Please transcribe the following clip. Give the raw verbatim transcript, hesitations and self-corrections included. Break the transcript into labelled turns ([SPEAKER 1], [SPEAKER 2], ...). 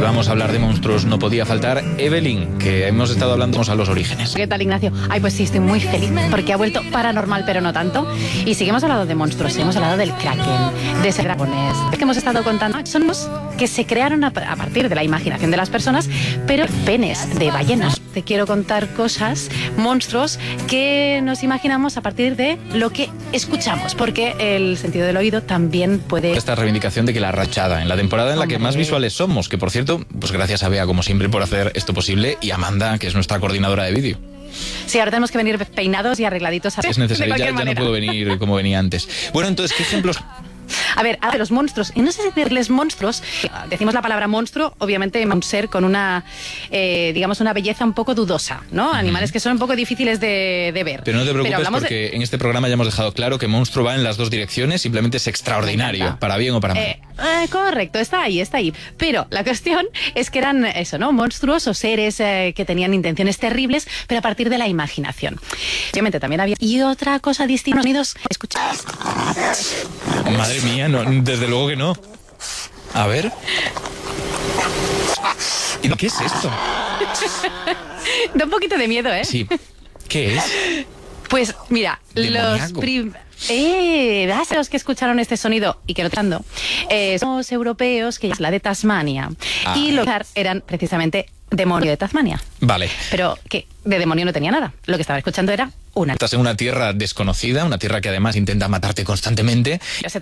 [SPEAKER 1] vamos a hablar de monstruos, no podía faltar Evelyn, que hemos estado hablando a los orígenes.
[SPEAKER 2] ¿Qué tal, Ignacio? Ay, pues sí, estoy muy feliz porque ha vuelto paranormal, pero no tanto. Y sí que hemos hablado de monstruos, hemos hablado del Kraken, de ese dragones, que hemos estado contando. Son los que se crearon a, a partir de la imaginación de las personas, pero penes de ballenas. Te quiero contar cosas, monstruos, que nos imaginamos a partir de lo que escuchamos, porque el sentido del oído también puede...
[SPEAKER 1] Esta reivindicación de que la rachada, en la temporada en la que más visuales somos, que por cierto, pues gracias a Bea como siempre por hacer esto posible, y Amanda, que es nuestra coordinadora de vídeo.
[SPEAKER 2] Sí, ahora tenemos que venir peinados y arregladitos.
[SPEAKER 1] Es necesario, ya, ya no puedo venir como venía antes. Bueno, entonces, ¿qué ejemplos...?
[SPEAKER 2] A ver, a ver, los monstruos, y no sé si decirles monstruos, decimos la palabra monstruo, obviamente un ser con una, eh, digamos, una belleza un poco dudosa, ¿no? Uh-huh. Animales que son un poco difíciles de, de ver.
[SPEAKER 1] Pero no te preocupes porque
[SPEAKER 2] de...
[SPEAKER 1] en este programa ya hemos dejado claro que monstruo va en las dos direcciones, simplemente es extraordinario, para bien o para mal.
[SPEAKER 2] Eh, eh, correcto, está ahí, está ahí. Pero la cuestión es que eran eso, ¿no? Monstruos o seres eh, que tenían intenciones terribles, pero a partir de la imaginación. Obviamente también había... Y otra cosa distinta, sonidos, escucha.
[SPEAKER 1] Madre mía, no, desde luego que no. A ver. ¿Y qué es esto?
[SPEAKER 2] Da un poquito de miedo, ¿eh?
[SPEAKER 1] Sí. ¿Qué es?
[SPEAKER 2] Pues mira,
[SPEAKER 1] Demoníaco.
[SPEAKER 2] los prim... Eh, los que escucharon este sonido y que no tanto, eh, son los europeos, que es la de Tasmania. Ah. Y los eran precisamente demonio de Tasmania.
[SPEAKER 1] Vale.
[SPEAKER 2] Pero que de demonio no tenía nada. Lo que estaba escuchando era una.
[SPEAKER 1] Estás en una tierra desconocida, una tierra que además intenta matarte constantemente.